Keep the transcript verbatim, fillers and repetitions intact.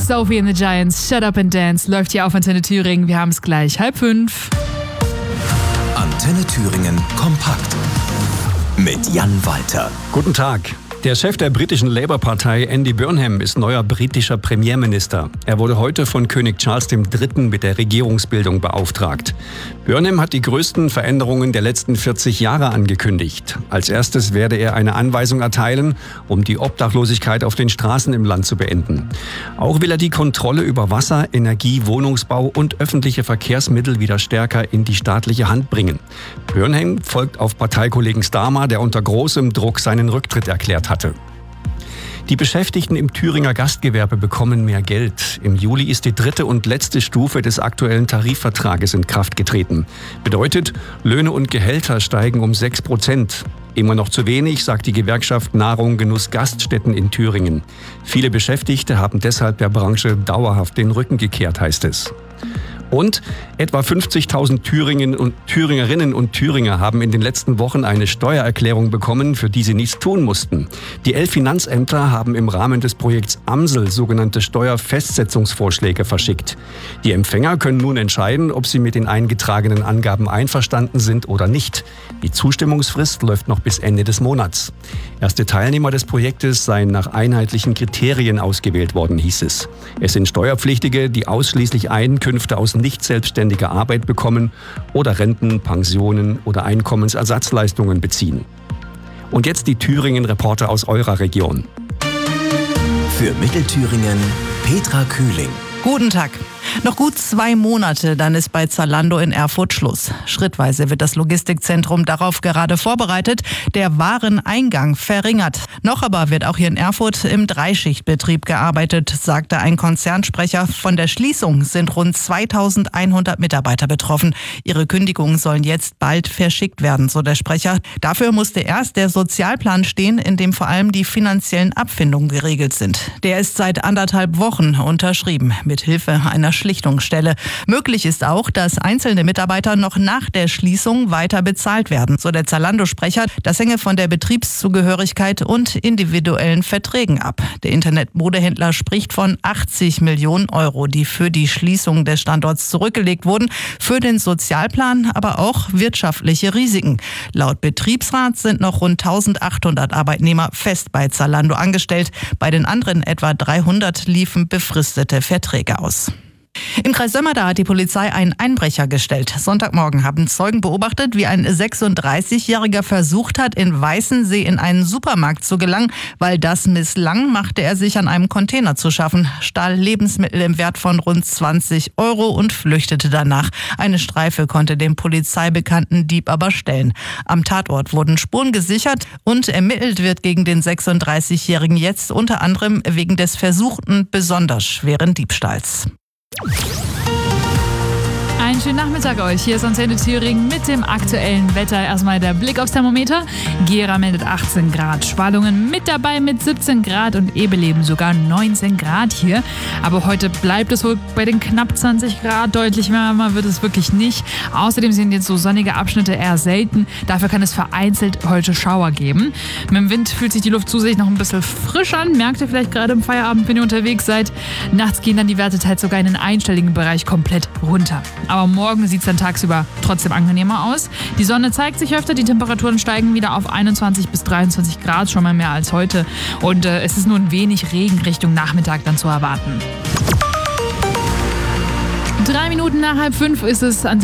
Sophie and the Giants, Shut Up and Dance, läuft hier auf Antenne Thüringen. Wir haben es gleich halb fünf. Antenne Thüringen kompakt mit Jan Walter. Guten Tag. Der Chef der britischen Labour-Partei, Andy Burnham, ist neuer britischer Premierminister. Er wurde heute von König Charles der Dritte mit der Regierungsbildung beauftragt. Burnham hat die größten Veränderungen der letzten vierzig Jahre angekündigt. Als erstes werde er eine Anweisung erteilen, um die Obdachlosigkeit auf den Straßen im Land zu beenden. Auch will er die Kontrolle über Wasser, Energie, Wohnungsbau und öffentliche Verkehrsmittel wieder stärker in die staatliche Hand bringen. Burnham folgt auf Parteikollegen Starmer, der unter großem Druck seinen Rücktritt erklärt hat. Die Beschäftigten im Thüringer Gastgewerbe bekommen mehr Geld. Im Juli ist die dritte und letzte Stufe des aktuellen Tarifvertrages in Kraft getreten. Bedeutet, Löhne und Gehälter steigen um sechs Prozent. Immer noch zu wenig, sagt die Gewerkschaft Nahrung, Genuss, Gaststätten in Thüringen. Viele Beschäftigte haben deshalb der Branche dauerhaft den Rücken gekehrt, heißt es. Und etwa fünfzigtausend Thüringen und Thüringerinnen und Thüringer haben in den letzten Wochen eine Steuererklärung bekommen, für die sie nichts tun mussten. Die elf Finanzämter haben im Rahmen des Projekts Amsel sogenannte Steuerfestsetzungsvorschläge verschickt. Die Empfänger können nun entscheiden, ob sie mit den eingetragenen Angaben einverstanden sind oder nicht. Die Zustimmungsfrist läuft noch bis Ende des Monats. Erste Teilnehmer des Projektes seien nach einheitlichen Kriterien ausgewählt worden, hieß es. Es sind Steuerpflichtige, die ausschließlich Einkünfte aus nicht selbstständiger Arbeit bekommen oder Renten, Pensionen oder Einkommensersatzleistungen beziehen. Und jetzt die Thüringen-Reporter aus eurer Region. Für Mittelthüringen Petra Kühling. Guten Tag. Noch gut zwei Monate, dann ist bei Zalando in Erfurt Schluss. Schrittweise wird das Logistikzentrum darauf gerade vorbereitet, der Wareneingang verringert. Noch aber wird auch hier in Erfurt im Dreischichtbetrieb gearbeitet, sagte ein Konzernsprecher. Von der Schließung sind rund zweitausendeinhundert Mitarbeiter betroffen. Ihre Kündigungen sollen jetzt bald verschickt werden, so der Sprecher. Dafür musste erst der Sozialplan stehen, in dem vor allem die finanziellen Abfindungen geregelt sind. Der ist seit anderthalb Wochen unterschrieben, mit Hilfe einer Schlichtungsstelle. Möglich ist auch, dass einzelne Mitarbeiter noch nach der Schließung weiter bezahlt werden, so der Zalando-Sprecher. Das hänge von der Betriebszugehörigkeit und individuellen Verträgen ab. Der Internetmodehändler spricht von achtzig Millionen Euro, die für die Schließung des Standorts zurückgelegt wurden, für den Sozialplan, aber auch wirtschaftliche Risiken. Laut Betriebsrat sind noch rund eintausendachthundert Arbeitnehmer fest bei Zalando angestellt. Bei den anderen etwa dreihundert liefen befristete Verträge aus. Im Kreis Sömmerda hat die Polizei einen Einbrecher gestellt. Sonntagmorgen haben Zeugen beobachtet, wie ein sechsunddreißigjähriger versucht hat, in Weißensee in einen Supermarkt zu gelangen. Weil das misslang, machte er sich an einem Container zu schaffen, stahl Lebensmittel im Wert von rund zwanzig Euro und flüchtete danach. Eine Streife konnte den polizeibekannten Dieb aber stellen. Am Tatort wurden Spuren gesichert und ermittelt wird gegen den sechsunddreißigjährigen jetzt unter anderem wegen des versuchten besonders schweren Diebstahls. Einen schönen Nachmittag euch. Hier ist Antenne Thüringen mit dem aktuellen Wetter. Erstmal der Blick aufs Thermometer. Gera meldet achtzehn Grad. Schwalungen mit dabei mit siebzehn Grad und Ebeleben sogar neunzehn Grad hier. Aber heute bleibt es wohl bei den knapp zwanzig Grad. Deutlich wärmer wird es wirklich nicht. Außerdem sind jetzt so sonnige Abschnitte eher selten. Dafür kann es vereinzelt heute Schauer geben. Mit dem Wind fühlt sich die Luft zusätzlich noch ein bisschen frisch an. Merkt ihr vielleicht gerade im Feierabend, wenn ihr unterwegs seid. Nachts gehen dann die Werte teils sogar in den einstelligen Bereich komplett runter. Aber morgen sieht es dann tagsüber trotzdem angenehmer aus. Die Sonne zeigt sich öfter, die Temperaturen steigen wieder auf einundzwanzig bis dreiundzwanzig Grad, schon mal mehr als heute. Und äh, es ist nur ein wenig Regen Richtung Nachmittag dann zu erwarten. Drei Minuten nach halb fünf ist es an